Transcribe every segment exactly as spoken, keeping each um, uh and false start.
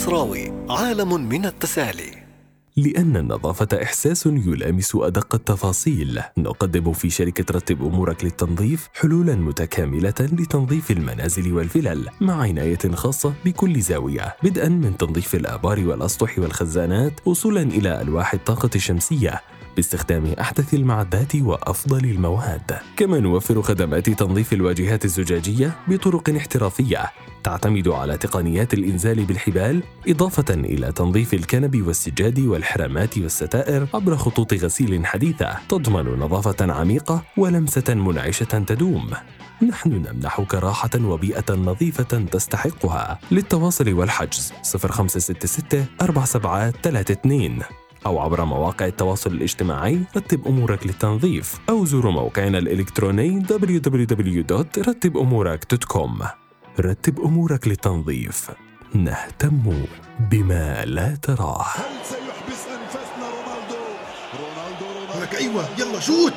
المصراوي، عالم من التسالي. لأن النظافة إحساس يلامس أدق التفاصيل، نقدم في شركة رتب أمورك للتنظيف حلولاً متكاملة لتنظيف المنازل والفلل مع عناية خاصة بكل زاوية، بدءاً من تنظيف الآبار والأسطح والخزانات وصولاً إلى ألواح الطاقة الشمسية باستخدام أحدث المعدات وأفضل المواد. كما نوفر خدمات تنظيف الواجهات الزجاجية بطرق احترافية تعتمد على تقنيات الإنزال بالحبال، إضافة إلى تنظيف الكنب والسجاد والحرامات والستائر عبر خطوط غسيل حديثة تضمن نظافة عميقة ولمسة منعشة تدوم. نحن نمنحك راحة وبيئة نظيفة تستحقها. للتواصل والحجز صفر خمسة ستة ستة أربعة سبعة ثلاثة اثنين أو عبر مواقع التواصل الاجتماعي رتب أمورك للتنظيف، أو زوروا موقعنا الإلكتروني دبليو دبليو دبليو دوت رتب أمورك دوت كوم. رتب أمورك للتنظيف، نهتم بما لا تراه. هل سيحبس أنفاسنا رونالدو؟ رونالدو لك أيوة يلا شوت.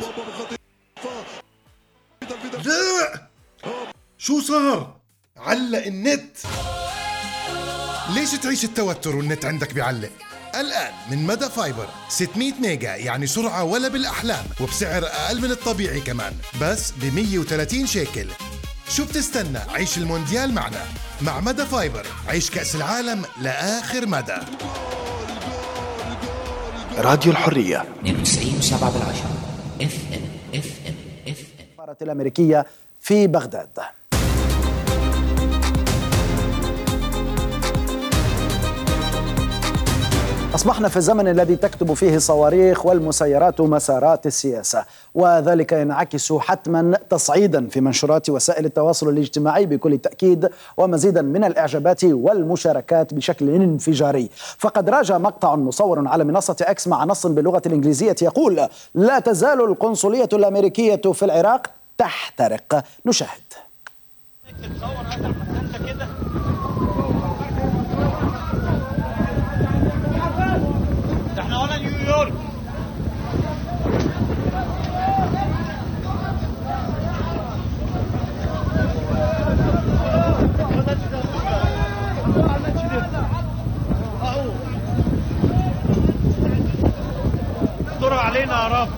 لا شو صار؟ علق النت. ليش تعيش التوتر والنت عندك بيعلق؟ الآن من مدى فايبر ستمية ميجا، يعني سرعة ولا بالأحلام، وبسعر أقل من الطبيعي كمان، بس ب مية وثلاثين شيكل. شو بتستنى؟ عيش المونديال معنا. مع مدى فايبر عيش كأس العالم لآخر مدى. راديو الحرية اثنين وتسعين وسبعة بالعشرة اف ام اف ام اف ام. السفارة الأمريكية في بغداد. أصبحنا في الزمن الذي تكتب فيه الصواريخ والمسيرات مسارات السياسة، وذلك ينعكس حتما تصعيدا في منشورات وسائل التواصل الاجتماعي بكل تأكيد، ومزيدا من الإعجابات والمشاركات بشكل انفجاري. فقد راج مقطع مصور على منصة أكس مع نص باللغة الإنجليزية يقول: لا تزال القنصلية الأمريكية في العراق تحترق. نشاهد. احنا هنا نيويورك. استر علينا يا رب.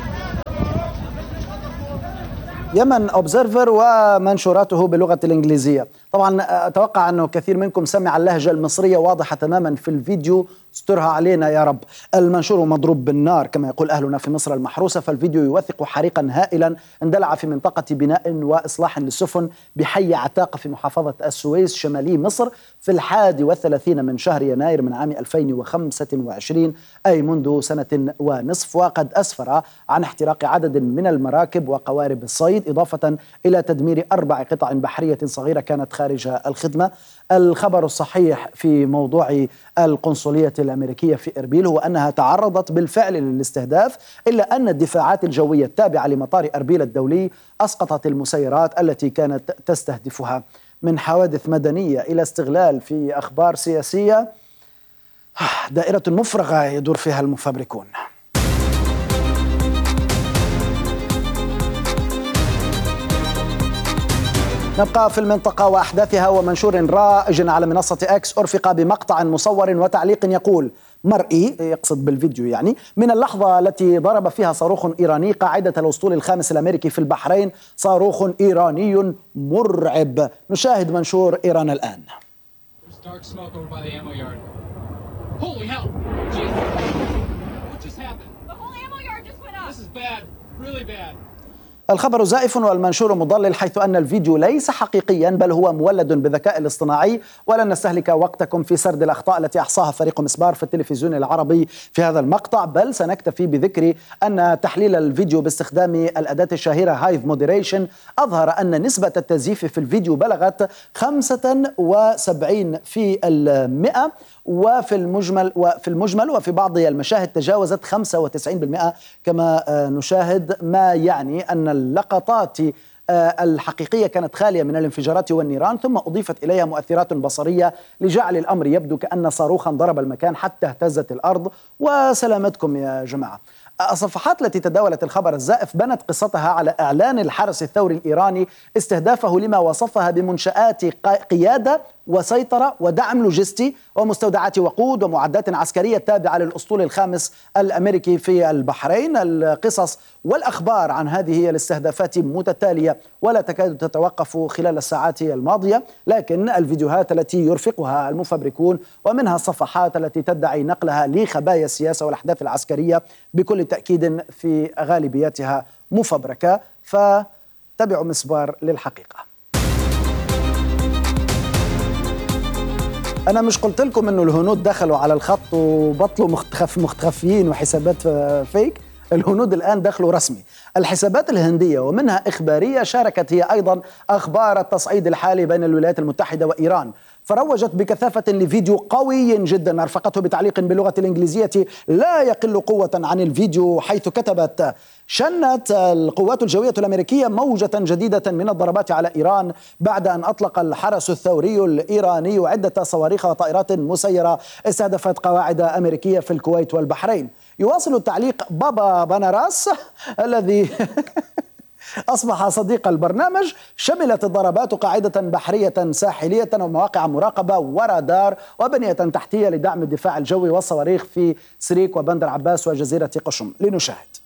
يمن أوبزرفر ومنشوراته باللغة الإنجليزية. طبعا أتوقع أنه كثير منكم سمع اللهجة المصرية واضحة تماما في الفيديو، استرها علينا يا رب. المنشور مضروب بالنار كما يقول أهلنا في مصر المحروسة، فالفيديو يوثق حريقا هائلا اندلع في منطقة بناء وإصلاح للسفن بحي عتاقة في محافظة السويس شمالي مصر في الحادي والثلاثين من شهر يناير من عام ألفين وخمسة وعشرين، أي منذ سنة ونصف، وقد أسفر عن احتراق عدد من المراكب وقوارب الصيد، إضافة إلى تدمير أربع قطع بحرية صغيرة كانت خارج الخدمة. الخبر الصحيح في موضوع القنصلية الأمريكية في إربيل هو أنها تعرضت بالفعل للاستهداف، إلا أن الدفاعات الجوية التابعة لمطار إربيل الدولي أسقطت المسيرات التي كانت تستهدفها. من حوادث مدنية إلى استغلال في أخبار سياسية، دائرة مفرغة يدور فيها المفبركون. نبقى في المنطقة وأحداثها، ومنشور رائج على منصة أكس أرفق بمقطع مصور وتعليق يقول مرئي، يقصد بالفيديو يعني، من اللحظة التي ضرب فيها صاروخ إيراني قاعدة الأسطول الخامس الأمريكي في البحرين، صاروخ إيراني مرعب. نشاهد منشور إيران الآن. الخبر زائف والمنشور مضلل، حيث أن الفيديو ليس حقيقيا بل هو مولد بالذكاء الاصطناعي. ولن نستهلك وقتكم في سرد الأخطاء التي أحصاها فريق مسبار في التلفزيون العربي في هذا المقطع، بل سنكتفي بذكر أن تحليل الفيديو باستخدام الأداة الشهيرة هايف مودريشن أظهر أن نسبة التزييف في الفيديو بلغت خمسة وسبعين في المئة، وفي المجمل وفي المجمل وفي بعض المشاهد تجاوزت خمسة وتسعين بالمئة كما نشاهد، ما يعني أن اللقطات الحقيقية كانت خالية من الانفجارات والنيران، ثم أضيفت إليها مؤثرات بصرية لجعل الأمر يبدو كأن صاروخا ضرب المكان حتى اهتزت الأرض. وسلامتكم يا جماعة. الصفحات التي تداولت الخبر الزائف بنت قصتها على إعلان الحرس الثوري الإيراني استهدافه لما وصفها بمنشآت قيادة وسيطرة ودعم لوجستي ومستودعات وقود ومعدات عسكرية تابعة للأسطول الخامس الأمريكي في البحرين. القصص والأخبار عن هذه الاستهدافات متتالية ولا تكاد تتوقف خلال الساعات الماضية، لكن الفيديوهات التي يرفقها المفبركون ومنها الصفحات التي تدعي نقلها لخبايا السياسة والأحداث العسكرية بكل تأكيد في غالبيتها مفبركة. فتبعوا مسبار للحقيقة. أنا مش قلت لكم إنه الهنود دخلوا على الخط وبطلوا مختخف مختخفيين وحسابات فيك؟ الهنود الآن دخلوا رسمي. الحسابات الهندية ومنها إخبارية شاركت هي أيضا أخبار التصعيد الحالي بين الولايات المتحدة وإيران، فروجت بكثافة لفيديو قوي جدا أرفقته بتعليق باللغة الإنجليزية لا يقل قوة عن الفيديو، حيث كتبت: شنت القوات الجوية الأمريكية موجة جديدة من الضربات على إيران بعد أن أطلق الحرس الثوري الإيراني عدة صواريخ وطائرات مسيرة استهدفت قواعد أمريكية في الكويت والبحرين. يواصل التعليق بابا بنراس الذي أصبح صديق البرنامج: شملت الضربات قاعدة بحرية ساحلية ومواقع مراقبة ورادار وبنية تحتية لدعم الدفاع الجوي والصواريخ في سريك وبندر عباس وجزيرة قشم. لنشاهد.